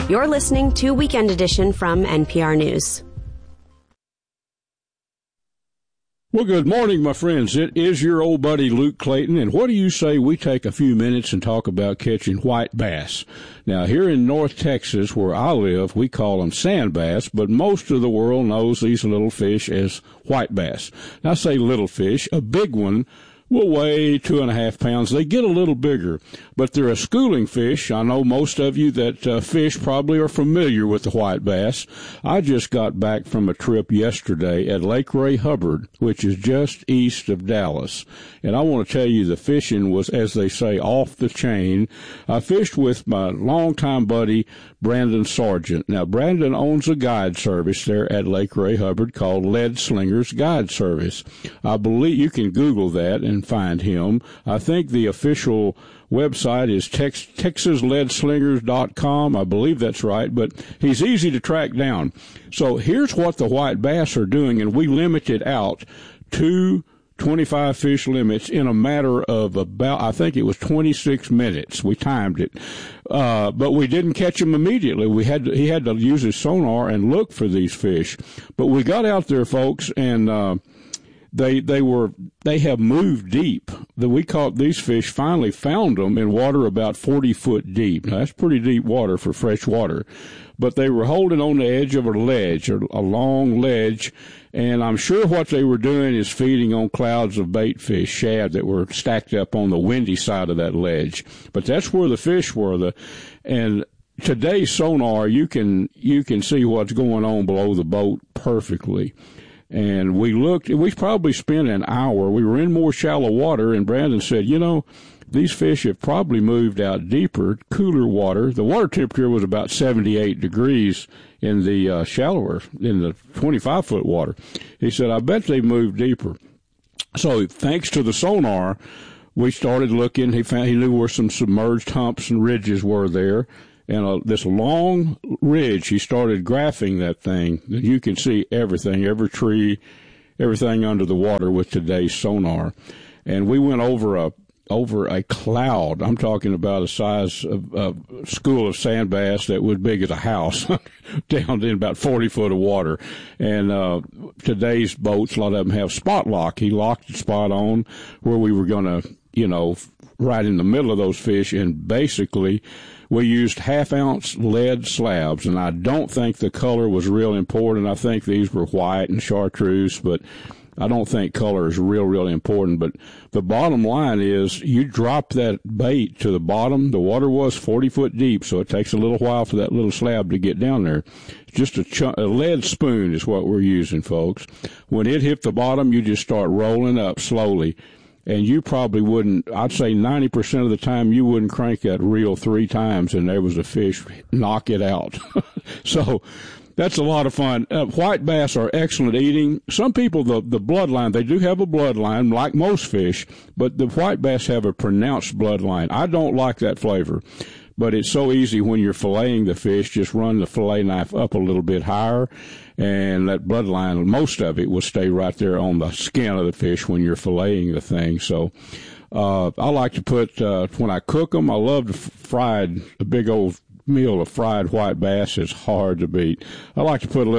You're listening to Weekend Edition from NPR News. Well, good morning, my friends. It is your old buddy Luke Clayton, and what do you say we take a few minutes and talk about catching white bass? Now, here in North Texas, where I live, we call them sand bass, but most of the world knows these little fish as white bass. Now, I say little fish. A big one will weigh 2.5 pounds. They get a little bigger, but they're a schooling fish. I know most of you that fish probably are familiar with the white bass. I just got back from a trip yesterday at Lake Ray Hubbard, which is just east of Dallas. And I want to tell you the fishing was, as they say, off the chain. I fished with my longtime buddy, Brandon Sargent. Now, Brandon owns a guide service there at Lake Ray Hubbard called Lead Slingers Guide Service. I believe you can Google that and find him. I think the official website is texasleadslingers.com. I believe that's right, but he's easy to track down. So here's what the white bass are doing, and we limited out to 25 fish limits in a matter of about, I think it was 26 minutes. We timed it. But we didn't catch them immediately. He had to use his sonar and look for these fish. But we got out there, folks, and they have moved deep. We caught these fish, finally found them in water about 40 foot deep. Now, that's pretty deep water for fresh water. But they were holding on the edge of a ledge, a long ledge, and I'm sure what they were doing is feeding on clouds of bait fish, shad, that were stacked up on the windy side of that ledge. But that's where the fish were. And today's sonar, you can see what's going on below the boat perfectly. And we probably spent an hour. We were in more shallow water, and Brandon said, these fish have probably moved out deeper, cooler water. The water temperature was about 78 degrees in the in the 25-foot water. He said, I bet they moved deeper. So thanks to the sonar, we started looking. He knew where some submerged humps and ridges were there. And this long ridge, he started graphing that thing. You can see everything, every tree, everything under the water with today's sonar. And we went over a cloud. I'm talking about a size of a school of sand bass that was big as a house, down in about 40 foot of water. And today's boats, a lot of them have spot lock. He locked the spot on where we were going to, right in the middle of those fish, and basically we used half-ounce lead slabs, and I don't think the color was real important. I think these were white and chartreuse, but I don't think color is really important. But the bottom line is you drop that bait to the bottom. The water was 40 foot deep, so it takes a little while for that little slab to get down there. Just a lead spoon is what we're using, folks. When it hit the bottom, you just start rolling up slowly. And you probably wouldn't, I'd say 90% of the time, you wouldn't crank that reel 3 times and there was a fish, knock it out. So that's a lot of fun. White bass are excellent eating. Some people, the bloodline, they do have a bloodline, like most fish, but the white bass have a pronounced bloodline. I don't like that flavor, but it's so easy when you're filleting the fish. Just run the fillet knife up a little bit higher, and that bloodline, most of it will stay right there on the skin of the fish when you're filleting the thing. So I like to put, when I cook them, I love a big old meal of fried white bass is hard to beat. I like to put a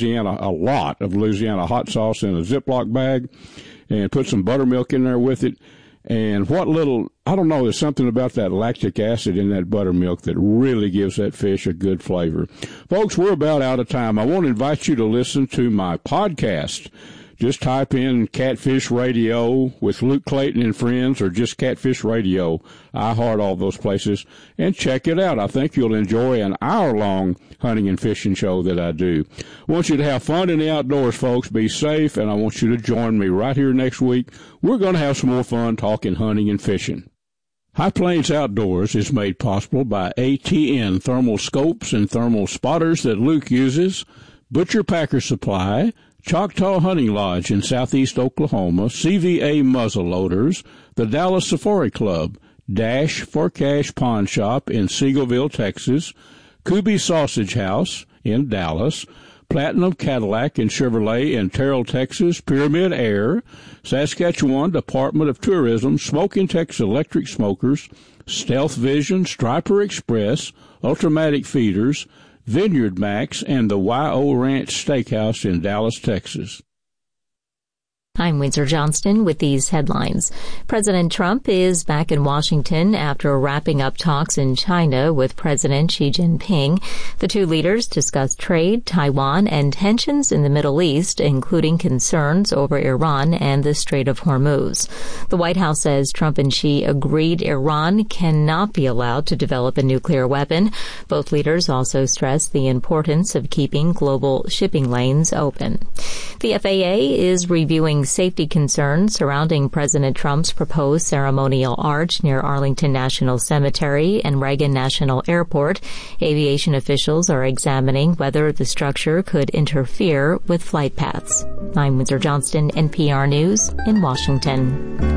lot of Louisiana hot sauce in a Ziploc bag and put some buttermilk in there with it. And I don't know, there's something about that lactic acid in that buttermilk that really gives that fish a good flavor. Folks, we're about out of time. I want to invite you to listen to my podcast. Just type in Catfish Radio with Luke Clayton and Friends, or just Catfish Radio. I heart all those places, and check it out. I think you'll enjoy an hour-long hunting and fishing show that I do. I want you to have fun in the outdoors, folks. Be safe, and I want you to join me right here next week. We're going to have some more fun talking hunting and fishing. High Plains Outdoors is made possible by ATN thermal scopes and thermal spotters that Luke uses, Butcher Packer Supply, Choctaw Hunting Lodge in southeast Oklahoma, CVA Muzzle Loaders, the Dallas Safari Club, Dash for Cash Pawn Shop in Seagoville, Texas, Kubi Sausage House in Dallas, Platinum Cadillac and Chevrolet in Terrell, Texas, Pyramid Air, Saskatchewan Department of Tourism, Smoking Texas Electric Smokers, Stealth Vision, Striper Express, Ultramatic Feeders, Vineyard Max, and the Y.O. Ranch Steakhouse in Dallas, Texas. I'm Windsor Johnston with these headlines. President Trump is back in Washington after wrapping up talks in China with President Xi Jinping. The two leaders discussed trade, Taiwan, and tensions in the Middle East, including concerns over Iran and the Strait of Hormuz. The White House says Trump and Xi agreed Iran cannot be allowed to develop a nuclear weapon. Both leaders also stressed the importance of keeping global shipping lanes open. The FAA is reviewing safety concerns surrounding President Trump's proposed ceremonial arch near Arlington National Cemetery and Reagan National Airport. Aviation officials are examining whether the structure could interfere with flight paths. I'm Windsor Johnston, NPR News in Washington.